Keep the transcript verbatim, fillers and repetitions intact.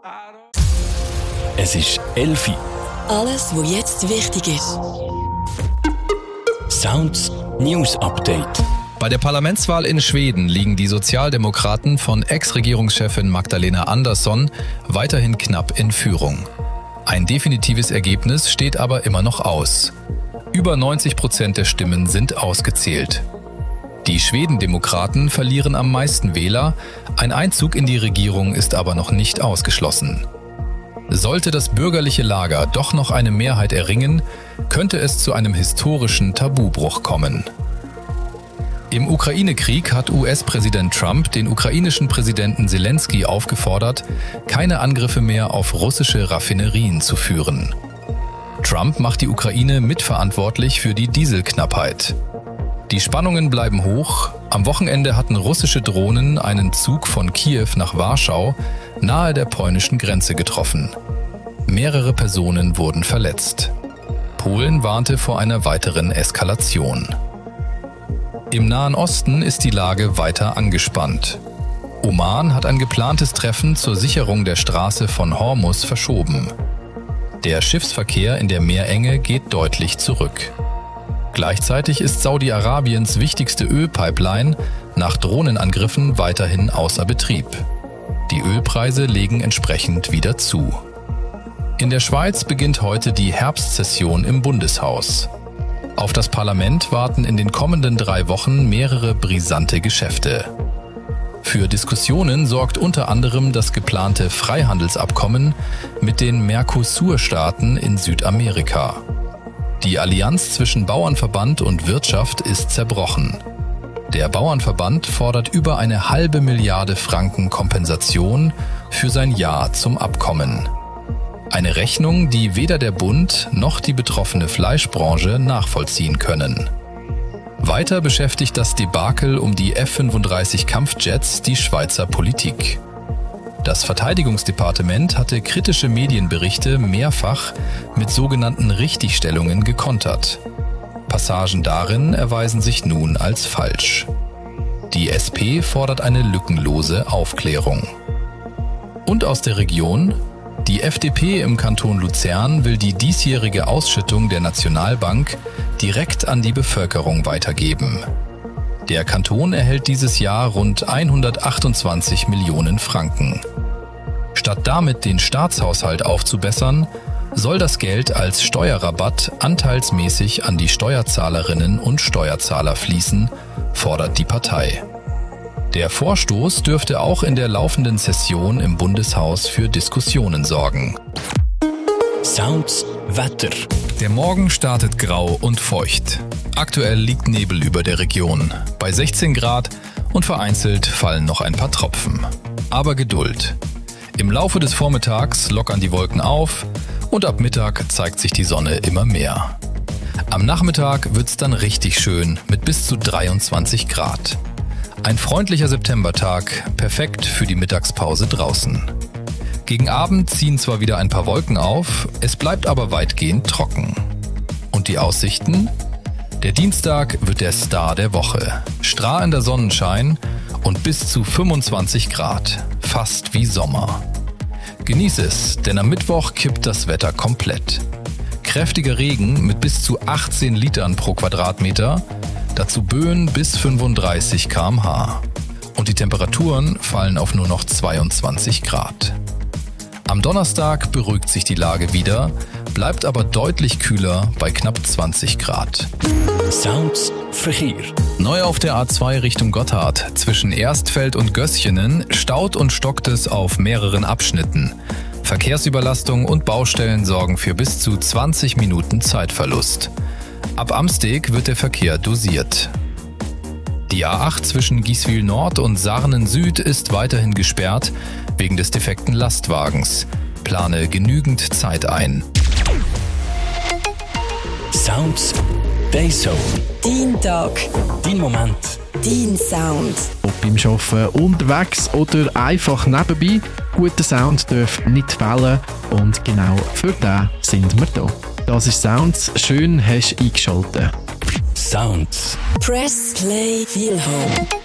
Es ist elf Uhr. Alles, was jetzt wichtig ist. Sounds News Update. Bei der Parlamentswahl in Schweden liegen die Sozialdemokraten von Ex-Regierungschefin Magdalena Andersson weiterhin knapp in Führung. Ein definitives Ergebnis steht aber immer noch aus. Über neunzig Prozent der Stimmen sind ausgezählt. Die Schwedendemokraten verlieren am meisten Wähler, ein Einzug in die Regierung ist aber noch nicht ausgeschlossen. Sollte das bürgerliche Lager doch noch eine Mehrheit erringen, könnte es zu einem historischen Tabubruch kommen. Im Ukraine-Krieg hat U S-Präsident Trump den ukrainischen Präsidenten Selenskyj aufgefordert, keine Angriffe mehr auf russische Raffinerien zu führen. Trump macht die Ukraine mitverantwortlich für die Dieselknappheit. Die Spannungen bleiben hoch. Am Wochenende hatten russische Drohnen einen Zug von Kiew nach Warschau nahe der polnischen Grenze getroffen. Mehrere Personen wurden verletzt. Polen warnte vor einer weiteren Eskalation. Im Nahen Osten ist die Lage weiter angespannt. Oman hat ein geplantes Treffen zur Sicherung der Straße von Hormuz verschoben. Der Schiffsverkehr in der Meerenge geht deutlich zurück. Gleichzeitig ist Saudi-Arabiens wichtigste Ölpipeline nach Drohnenangriffen weiterhin außer Betrieb. Die Ölpreise legen entsprechend wieder zu. In der Schweiz beginnt heute die Herbstsession im Bundeshaus. Auf das Parlament warten in den kommenden drei Wochen mehrere brisante Geschäfte. Für Diskussionen sorgt unter anderem das geplante Freihandelsabkommen mit den Mercosur-Staaten in Südamerika. Die Allianz zwischen Bauernverband und Wirtschaft ist zerbrochen. Der Bauernverband fordert über eine halbe Milliarde Franken Kompensation für sein Ja zum Abkommen. Eine Rechnung, die weder der Bund noch die betroffene Fleischbranche nachvollziehen können. Weiter beschäftigt das Debakel um die F fünfunddreißig Kampfjets die Schweizer Politik. Das Verteidigungsdepartement hatte kritische Medienberichte mehrfach mit sogenannten Richtigstellungen gekontert. Passagen darin erweisen sich nun als falsch. Die S P fordert eine lückenlose Aufklärung. Und aus der Region: Die F D P im Kanton Luzern will die diesjährige Ausschüttung der Nationalbank direkt an die Bevölkerung weitergeben. Der Kanton erhält dieses Jahr rund hundertachtundzwanzig Millionen Franken. Statt damit den Staatshaushalt aufzubessern, soll das Geld als Steuerrabatt anteilsmäßig an die Steuerzahlerinnen und Steuerzahler fließen, fordert die Partei. Der Vorstoß dürfte auch in der laufenden Session im Bundeshaus für Diskussionen sorgen. Sounds Wetter. Der Morgen startet grau und feucht. Aktuell liegt Nebel über der Region, bei sechzehn Grad, und vereinzelt fallen noch ein paar Tropfen. Aber Geduld. Im Laufe des Vormittags lockern die Wolken auf und ab Mittag zeigt sich die Sonne immer mehr. Am Nachmittag wird's dann richtig schön mit bis zu dreiundzwanzig Grad. Ein freundlicher Septembertag, perfekt für die Mittagspause draußen. Gegen Abend ziehen zwar wieder ein paar Wolken auf, es bleibt aber weitgehend trocken. Und die Aussichten? Der Dienstag wird der Star der Woche. Strahlender Sonnenschein und bis zu fünfundzwanzig Grad. Fast wie Sommer. Genieß es, denn am Mittwoch kippt das Wetter komplett. Kräftiger Regen mit bis zu achtzehn Litern pro Quadratmeter, dazu Böen bis fünfunddreißig Kilometer pro Stunde. Und die Temperaturen fallen auf nur noch zweiundzwanzig Grad. Am Donnerstag beruhigt sich die Lage wieder, bleibt aber deutlich kühler bei knapp zwanzig Grad. Sounds Verkehr. Neu auf der A zwei Richtung Gotthard zwischen Erstfeld und Gößchenen staut und stockt es auf mehreren Abschnitten. Verkehrsüberlastung und Baustellen sorgen für bis zu zwanzig Minuten Zeitverlust. Ab Amsteg wird der Verkehr dosiert. Die A acht zwischen Gieswil Nord und Sarnen Süd ist weiterhin gesperrt wegen des defekten Lastwagens. Plane genügend Zeit ein. Sounds Dayzone. Dein Tag. Dein Moment. Dein Sound. Ob beim Arbeiten unterwegs oder einfach nebenbei, guter Sound darf nicht fehlen und genau für den sind wir da. Das ist Sounds, schön hast du eingeschaltet. Sounds. Press Play Feel Home.